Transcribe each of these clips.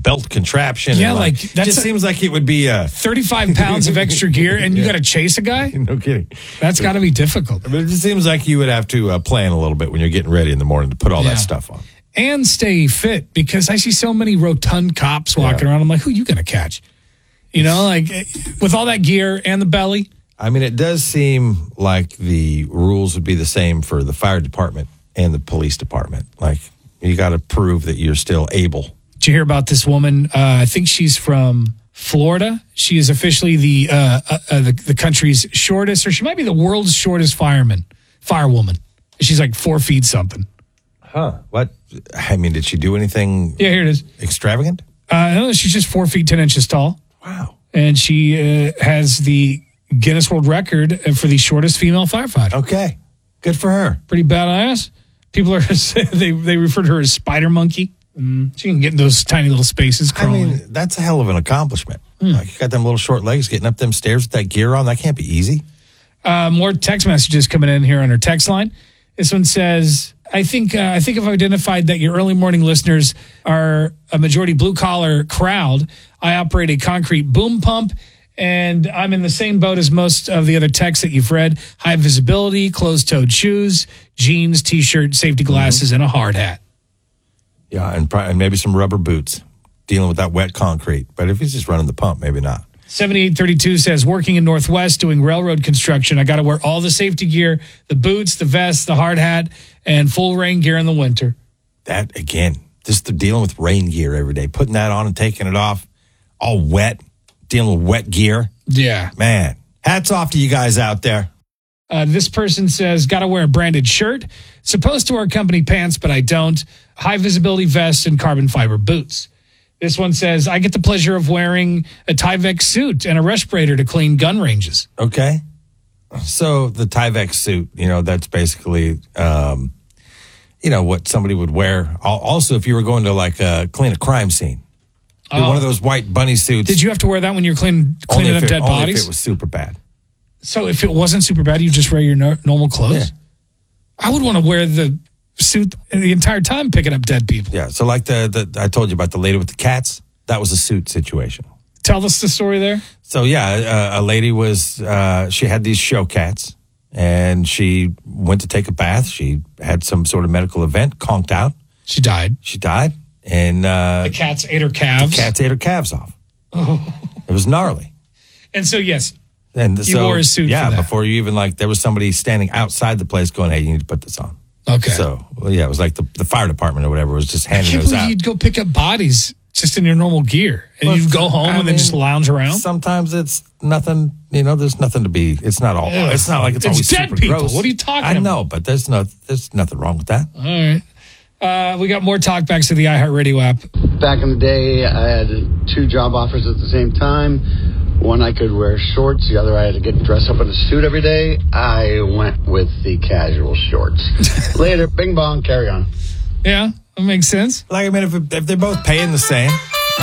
belt contraption. Yeah, and like that just seems like it would be 35 pounds of extra gear, and you got to chase a guy. No kidding. That's got to be difficult. But it just seems like you would have to plan a little bit when you're getting ready in the morning to put all that stuff on. And stay fit, because I see so many rotund cops walking around. I'm like, who are you going to catch? You know, like with all that gear and the belly. I mean, it does seem like the rules would be the same for the fire department and the police department. Like, you got to prove that you're still able. Did you hear about this woman? I think she's from Florida. She is officially the country's shortest, or she might be the world's shortest firewoman. She's like 4 feet something. Huh? What? I mean, did she do anything? Yeah, here it is. Extravagant? No, she's just 4 feet 10 inches tall. Wow. And she has the Guinness World Record for the shortest female firefighter. Okay. Good for her. Pretty badass. People are they refer to her as Spider Monkey. She can get in those tiny little spaces crawling. I mean, that's a hell of an accomplishment. Like, you got them little short legs getting up them stairs with that gear on. That can't be easy. More text messages coming in here on our text line. This one says, I think I've identified that your early morning listeners are a majority blue collar crowd. I operate a concrete boom pump, and I'm in the same boat as most of the other texts that you've read. High visibility, closed-toed shoes, jeans, T-shirt, safety glasses, and a hard hat. Yeah, and maybe some rubber boots, dealing with that wet concrete. But if he's just running the pump, maybe not. 7832 says, working in Northwest doing railroad construction, I got to wear all the safety gear, the boots, the vest, the hard hat, and full rain gear in the winter. That, again, just dealing with rain gear every day, putting that on and taking it off, all wet, dealing with wet gear. Yeah. Man, hats off to you guys out there. This person says, got to wear a branded shirt. Supposed to wear company pants, but I don't. High visibility vest and carbon fiber boots. This one says, I get the pleasure of wearing a Tyvek suit and a respirator to clean gun ranges. Okay. So the Tyvek suit, that's basically, what somebody would wear. Also, if you were going to clean a crime scene. One of those white bunny suits. Did you have to wear that when you were cleaning up dead bodies? Only if it was super bad. So if it wasn't super bad, you just wear your normal clothes? Yeah. I would want to wear the suit the entire time picking up dead people. Yeah, so like I told you about the lady with the cats, that was a suit situation. Tell us the story there. So yeah, a lady she had these show cats, and she went to take a bath. She had some sort of medical event, conked out. She died. And the cats ate her calves. The cats ate her calves off. Oh. It was gnarly. And so, yes, you wore a suit for that. Before you even, there was somebody standing outside the place going, hey, you need to put this on. Okay. So, it was like the fire department or whatever was just handing those out. You'd go pick up bodies just in your normal gear, and you'd go home and then just lounge around. Sometimes it's nothing, there's nothing to be, it's not all, it's not like it's always dead super people. gross. What are you talking about? I know, but there's nothing wrong with that. All right. We got more talkbacks to the iHeartRadio app. Back in the day, I had 2 job offers at the same time. One, I could wear shorts. The other, I had to get dressed up in a suit every day. I went with the casual shorts. Later, bing bong, carry on. Yeah, that makes sense. If they're both paying the same.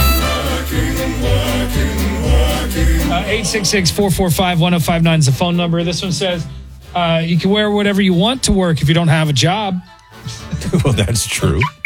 866-445-1059 is the phone number. This one says, you can wear whatever you want to work if you don't have a job. Well, that's true.